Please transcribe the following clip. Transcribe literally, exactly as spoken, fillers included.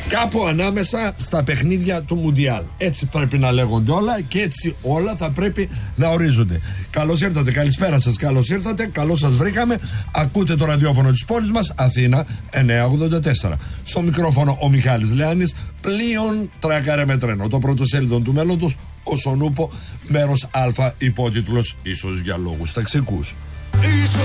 Κάπου ανάμεσα στα παιχνίδια του Μουντιάλ. Έτσι πρέπει να λέγονται όλα και έτσι όλα θα πρέπει να ορίζονται. Καλώς ήρθατε, καλησπέρα σας, καλώς ήρθατε, καλώς σας βρήκαμε. Ακούτε το ραδιόφωνο της πόλης μας, Αθήνα εννιακόσια ογδόντα τέσσερα. Στο μικρόφωνο ο Μιχάλης Λεάνης, πλοίον τρακάρε με τρένο. Το πρώτο σέλιδο του μέλλοντος, ο Σονούπο, μέρος Α, υπότιτλος ίσως για λόγους ταξικούς.